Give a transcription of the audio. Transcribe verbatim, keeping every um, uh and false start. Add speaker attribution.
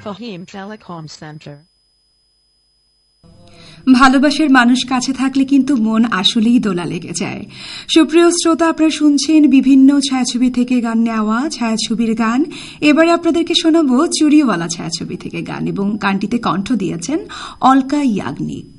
Speaker 1: Fahim Telecom Center.
Speaker 2: ভালোবাসার মানুষ কাছে থাকলে কিন্তু মন আসলেই দোলা লেগে যায়। সুপ্রিয় শ্রোতা, আপনারা শুনছেন বিভিন্ন ছায়াছবি থেকে গান নেওয়া ছায়াছবির গান। এবারে আপনাদেরকে শোনাবো চুরিওয়ালা ছায়াছবি থেকে গান, এবং গানটিতে কণ্ঠ দিয়েছেন অলকা ইয়াগনিক।